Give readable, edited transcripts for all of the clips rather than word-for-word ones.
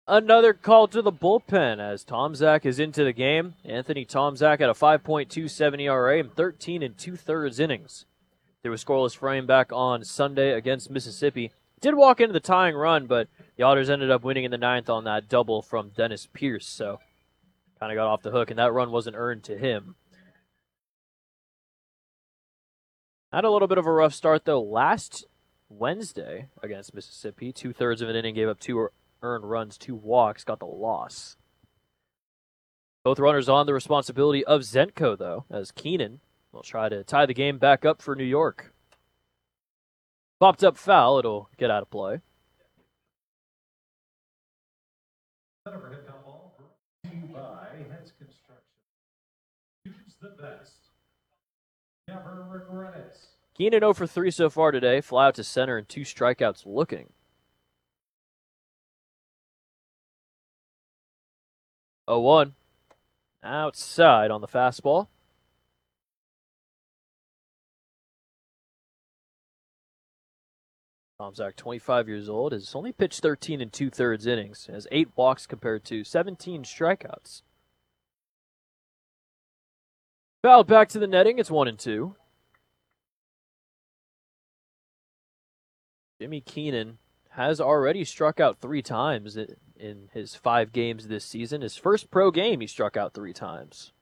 Another call to the bullpen as Tomczak is into the game. Anthony Tomczak at a 5.27 ERA in 13 2/3 innings. Through a scoreless frame back on Sunday against Mississippi. Did walk into the tying run, but the Otters ended up winning in the ninth on that double from Dennis Pierce, so kind of got off the hook, and that run wasn't earned to him. Had a little bit of a rough start, though, last Wednesday against Mississippi. 2/3 of an inning, gave up 2 earned runs, 2 walks, got the loss. Both runners on the responsibility of Zenko, though, as Keenan will try to tie the game back up for New York. Popped up foul, it'll get out of play. Keenan 0 for 3 so far today. Fly out to center and 2 strikeouts looking. 0-1. Outside on the fastball. Tomczak, 25 years old, has only pitched 13 2/3 innings, has 8 walks compared to 17 strikeouts. Fouled back to the netting, it's 1-2. Jimmy Keenan has already struck out 3 times in his 5 games this season. His first pro game, he struck out 3 times.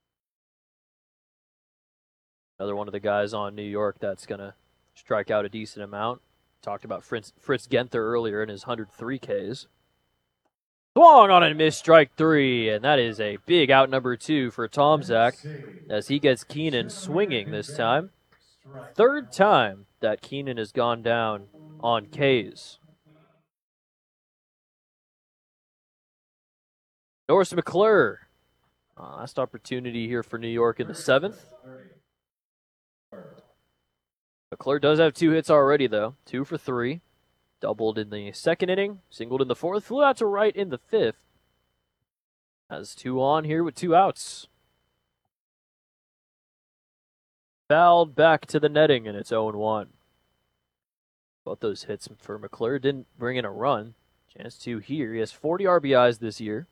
Another one of the guys on New York that's going to strike out a decent amount. Talked about Fritz Genther earlier in his 103 Ks. Swung on a missed strike 3, and that is a big out number 2 for Tomczak as he gets Keenan swinging this time. 3rd time that Keenan has gone down on Ks. Norris McClure. Last opportunity here for New York in the 7th. McClure does have 2 hits already, though. 2 for 3. Doubled in the 2nd inning. Singled in the 4th. Flew out to right in the 5th. Has 2 on here with 2 outs. Fouled back to the netting, and it's 0-1. Both those hits for McClure didn't bring in a run. Chance to here. He has 40 RBIs this year.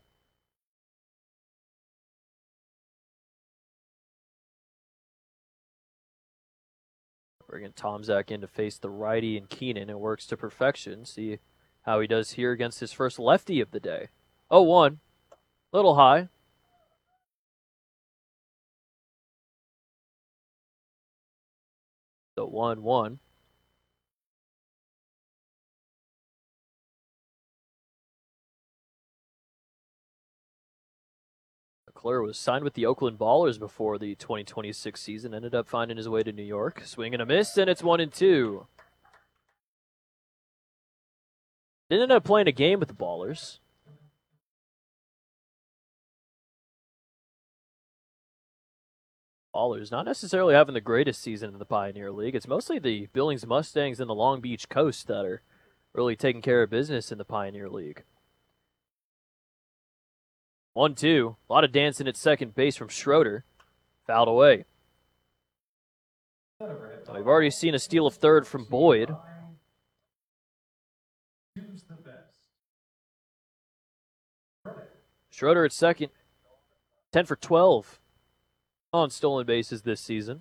Bringing Tomczak in to face the righty and Keenan. It works to perfection. See how he does here against his first lefty of the day. 0-1. Little high. So 1-1. McClure was signed with the Oakland Ballers before the 2026 season. Ended up finding his way to New York. Swing and a miss, and it's 1-2. Didn't end up playing a game with the Ballers. Ballers not necessarily having the greatest season in the Pioneer League. It's mostly the Billings Mustangs and the Long Beach Coast that are really taking care of business in the Pioneer League. 1-2. A lot of dancing at second base from Schroeder. Fouled away. We've already seen a steal of 3rd from Boyd. Schroeder at 2nd. 10 for 12 on stolen bases this season.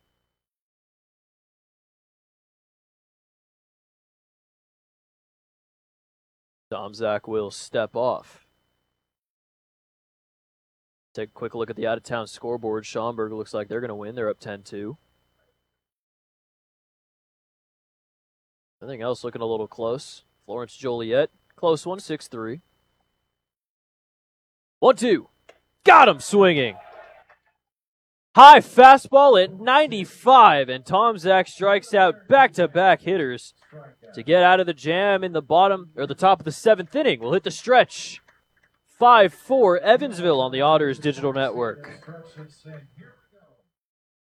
Tomczak will step off. Take a quick look at the out-of-town scoreboard. Schaumburg looks like they're going to win. They're up 10-2. Everything else looking a little close. Florence Joliet, close one, 6-3. 1-2. Got him swinging. High fastball at 95, and Tomczak strikes out back-to-back hitters to get out of the jam in the bottom, or the top of the 7th inning. We'll hit the stretch. 5-4 Evansville on the Otters Digital Network.